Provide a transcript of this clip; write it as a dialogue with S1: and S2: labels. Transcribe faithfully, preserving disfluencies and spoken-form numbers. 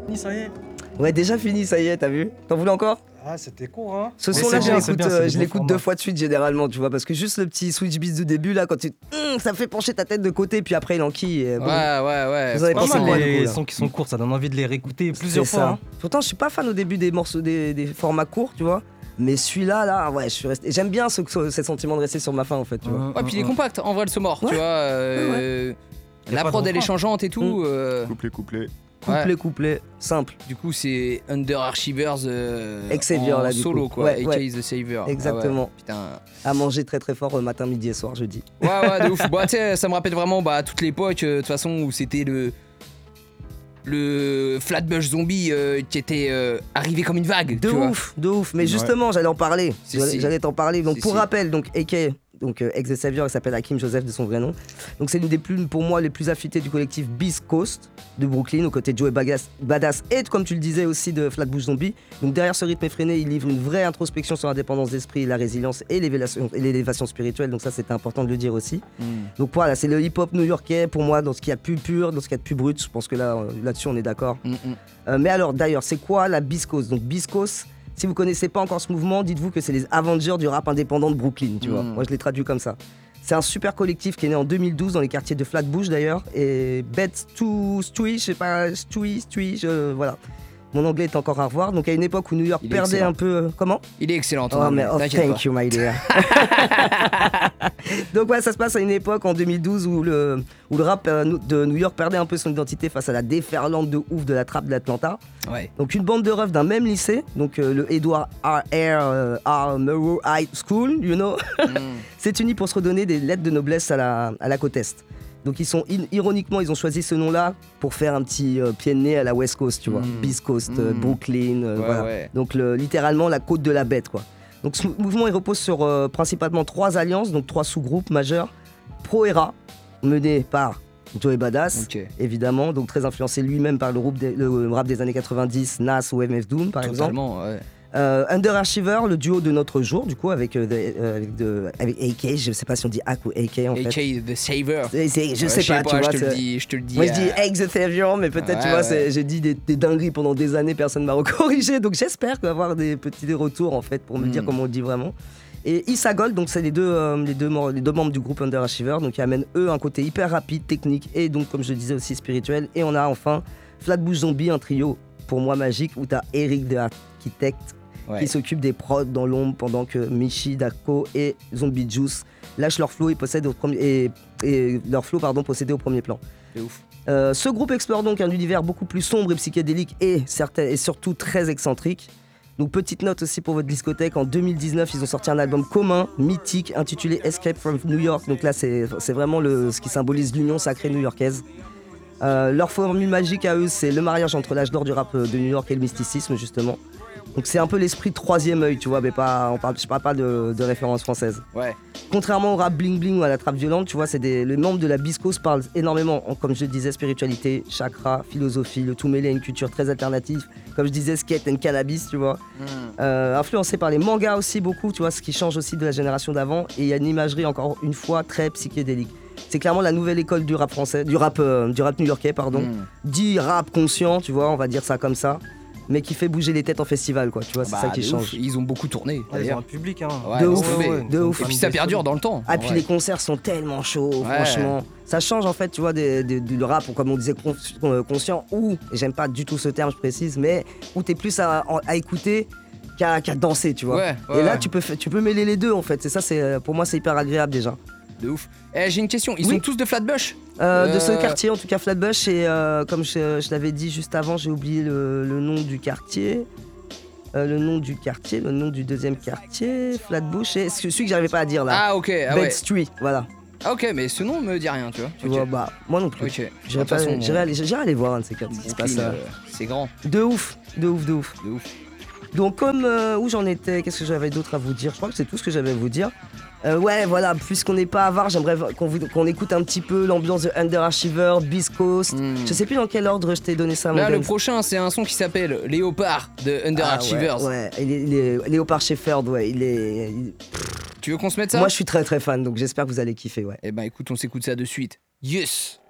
S1: Fini, ça y est.
S2: Ouais, déjà fini, ça y est, t'as vu? T'en voulais encore?
S1: Ah, c'était court, hein.
S2: Ce
S1: Mais
S2: son-là,
S1: c'est
S2: je
S1: bien, c'est
S2: l'écoute,
S1: bien, c'est
S2: euh,
S1: des
S2: je
S1: bons
S2: l'écoute
S1: formats.
S2: deux fois de suite généralement, tu vois, parce que juste le petit switch beat du début, là, quand tu. Hum, ça fait pencher ta tête de côté, puis après il enquille. Et bon.
S3: Ouais, ouais, ouais.
S2: Vous en avez
S1: Pas
S2: pensé
S1: mal,
S2: quoi, du coup,
S1: les
S2: là
S1: sons qui sont courts, ça donne envie de les réécouter plusieurs
S2: C'est
S1: fois.
S2: ça.
S1: Hein.
S2: Pourtant, je suis pas fan au début des morceaux, des, des formats courts, tu vois. Mais celui-là, là, ouais, je suis resté. J'aime bien ce, ce, ce sentiment de rester sur ma faim, en fait, tu vois.
S3: Ouais, puis il est compact, en vrai, le Somor,
S2: Ouais.
S3: tu vois. euh,
S1: Y a
S3: La
S1: pas
S3: prod,
S1: de
S3: elle est
S1: refrain.
S3: changeante et tout. euh,
S4: Couplet, couplet.
S2: Couplet,
S3: ouais.
S2: couplet, simple.
S3: Du coup, c'est Under Archivers euh,
S2: Xavier,
S3: en
S2: là, du
S3: solo,
S2: coup.
S3: quoi.
S2: Ouais,
S3: A K
S2: ouais.
S3: is the Savior.
S2: Exactement.
S3: Ah ouais, putain.
S2: À manger très très fort euh, matin, midi et soir, je dis.
S3: Ouais, ouais, de ouf. Bah, tu sais, ça me rappelle vraiment bah, toute l'époque, euh, de toute façon, où c'était le. Le Flatbush Zombie euh, qui était euh, arrivé comme une vague.
S2: De
S3: tu vois.
S2: ouf, de ouf. Mais
S4: Ouais.
S2: justement, j'allais en parler.
S3: Si,
S2: J'allais
S3: si.
S2: j'allais t'en parler. Donc
S3: Si,
S2: pour
S3: si.
S2: rappel, donc A K, donc euh, ex de Savior, il s'appelle Hakim Joseph de son vrai nom. Donc c'est l'une des plus, pour moi, les plus affûtés du collectif Beast Coast de Brooklyn, aux côtés de Joey Badass, Badass et comme tu le disais aussi de Flatbush Zombie. Donc derrière ce rythme effréné, il livre une vraie introspection sur l'indépendance d'esprit, la résilience et l'élévation, et l'élévation spirituelle. Donc ça, c'était important de le dire aussi.
S3: Mm.
S2: Donc voilà, c'est le hip-hop new-yorkais pour moi, dans ce qu'il y a de plus pur, dans ce qu'il y a de plus brut. Je pense que là, euh, là-dessus, on est d'accord.
S3: Mm, mm.
S2: Euh, mais alors, d'ailleurs, c'est quoi la Beast Coast? Donc, Beast Coast, si vous connaissez pas encore ce mouvement, dites-vous que c'est les Avengers du rap indépendant de Brooklyn, tu vois.
S3: Mm.
S2: Moi, je l'ai traduit comme ça. C'est un super collectif qui est né en deux mille douze dans les quartiers de Flatbush, d'ailleurs. Et Bed to Stewie, je sais pas, Stewie, Stewie, je- voilà. Mon anglais est encore à revoir. Donc, à une époque où New York
S3: Il est
S2: perdait
S3: excellent.
S2: un peu. euh, comment?
S3: Il est excellent, ton
S2: Oh,
S3: anglais,
S2: mais oh,
S3: t'inquiète
S2: thank
S3: pas.
S2: you, my dear. Donc, ouais, ça se passe à une époque en deux mille douze où le, où le rap euh, de New York perdait un peu son identité face à la déferlante de ouf de la trappe d'Atlanta.
S3: Ouais.
S2: Donc, une bande de refs d'un même lycée, donc euh, le Edward R. R. euh, R. Murrow High School, you know,
S3: Mm.
S2: s'est uni pour se redonner des lettres de noblesse à la, à la côte Est. Donc, ils sont, in- ironiquement, ils ont choisi ce nom-là pour faire un petit euh, pied de nez à la West Coast, tu vois.
S3: Mm.
S2: Beast Coast, euh,
S3: Mm.
S2: Brooklyn, euh,
S3: Ouais,
S2: voilà.
S3: ouais.
S2: Donc le- littéralement la côte de la bête quoi. Donc ce mouvement il repose sur euh, principalement trois alliances, donc trois sous-groupes majeurs. Pro-Era, mené par Joey Badass,
S3: Ok.
S2: évidemment, donc très influencé lui-même par le, groupe des- le rap des années quatre-vingt-dix, Nas ou M F Doom par exemple.
S3: Totalement, ouais.
S2: Euh, Under Archiver, le duo de notre jour du coup avec, euh, the- euh, avec, de- avec A K, je sais pas si on dit A K ou A K en
S3: A
S2: fait.
S3: K the Savior.
S2: C'est- c'est- je
S3: Ouais,
S2: sais pas, tu vois.
S3: je te le
S2: c'est-
S3: dis, je te le dis.
S2: Moi je
S3: euh,
S2: dis Egg the Savior, mais peut-être tu
S3: Ouais,
S2: vois,
S3: ouais.
S2: c'est- j'ai dit des, des dingueries pendant des années, personne m'a corrigé, donc j'espère qu'on va avoir des petits retours en fait pour me
S3: Mm.
S2: dire comment on le dit vraiment. Et Issa Gold, donc c'est les deux, euh, les, deux, mor- les deux membres du groupe Under Archiver, donc qui amènent eux un côté hyper rapide, technique et donc comme je le disais aussi spirituel. Et on a enfin Flatbush Zombie, un trio pour moi magique où t'as Eric de Architect
S3: ouais.
S2: qui s'occupe des prods dans l'ombre pendant que Michi, Dako et Zombie Juice lâchent leur flow et, possèdent au premier, et, et leur flow pardon, possédé au premier plan.
S3: C'est ouf.
S2: Euh, ce groupe explore donc un univers beaucoup plus sombre et psychédélique et, certain- et surtout très excentrique. Donc petite note aussi pour votre discothèque, en deux mille dix-neuf ils ont sorti un album commun, mythique, intitulé Escape from New York. Donc là c'est c'est vraiment le, ce qui symbolise l'union sacrée new-yorkaise. Euh, leur formule magique à eux c'est le mariage entre l'âge d'or du rap de New York et le mysticisme justement. Donc c'est un peu l'esprit troisième œil, tu vois, mais pas, on parle, je parle pas de, de référence française.
S3: Ouais.
S2: Contrairement au rap bling bling ou à la trappe violente, tu vois, c'est des, les membres de la Beast Coast parlent énormément, en- comme je disais, spiritualité, chakra, philosophie, le tout mêlé à une culture très alternative, comme je disais, skate and cannabis, tu vois.
S3: Mm.
S2: Euh, influencé par les mangas aussi beaucoup, tu vois, ce qui change aussi de la génération d'avant, et il y a une imagerie encore une fois très psychédélique. C'est clairement la nouvelle école du rap français, du rap, euh, du rap new-yorkais, pardon.
S3: Mm.
S2: Dit rap conscient, tu vois, on va dire ça comme ça, mais qui fait bouger les têtes en festival, quoi, tu vois, c'est
S3: Bah,
S2: ça qui
S3: de
S2: change.
S3: ouf. Ils ont beaucoup tourné,
S1: Ouais, ils ont
S3: d'ailleurs.
S1: un public, hein.
S3: Ouais,
S2: De
S3: laisse
S2: ouf,
S3: tomber.
S2: de ouf.
S3: Et puis ça perdure dans le temps.
S2: Ah, puis
S3: Ouais.
S2: les concerts sont tellement chauds,
S3: Ouais.
S2: franchement. Ça change en fait, tu vois, des- des- du rap, comme on disait, con- euh, conscient, ou, et j'aime pas du tout ce terme, je précise, mais où t'es plus à, à écouter qu'à qu'à danser, tu vois.
S3: Ouais, ouais,
S2: et là,
S3: ouais.
S2: tu peux, fa- tu peux mêler les deux en fait. Et ça, c'est, euh, pour moi, c'est hyper agréable déjà.
S3: De ouf. Eh, j'ai une question. Ils
S2: Oui.
S3: sont tous de Flatbush?
S2: Euh, De ce
S3: Euh,
S2: quartier, en tout cas, Flatbush, et euh, comme je, je l'avais dit juste avant, j'ai oublié le, le nom du quartier. Euh, le nom du quartier, le nom du deuxième quartier, Flatbush, et celui que j'arrivais pas à dire là.
S3: Ah, ok. Ah,
S2: Bed
S3: ouais.
S2: Street, voilà.
S3: Ah, ok, mais ce nom me dit rien, tu vois.
S2: Tu
S3: Ok.
S2: vois, bah, moi non plus.
S3: Ok. De
S2: J'irai
S3: toute
S2: pas-
S3: façon,
S2: j'irai aller, j'irai aller voir un de ces quatre, ce qui se passe
S3: Brooklyn,
S2: là.
S3: euh, c'est grand.
S2: De ouf, de ouf, de ouf.
S3: De ouf.
S2: Donc comme euh, où j'en étais, qu'est-ce que j'avais d'autre à vous dire? Je crois que c'est tout ce que j'avais à vous dire. Euh, ouais, voilà, puisqu'on n'est pas avare, j'aimerais qu'on vous- qu'on écoute un petit peu l'ambiance de Under Archiver, Beast Coast.
S3: Mm.
S2: Je sais plus dans quel ordre je t'ai donné ça, mon
S3: Là, le
S2: Benz.
S3: prochain, c'est un son qui s'appelle Léopard de Under
S2: Ah,
S3: Archivers.
S2: Ouais, ouais. Il est, il est- Léopard Shepherd, ouais, il est... il-
S3: Tu veux qu'on se mette ça?
S2: Moi je suis très très fan, donc j'espère que vous allez kiffer, ouais.
S3: Eh ben, écoute, on s'écoute ça de suite. Yes!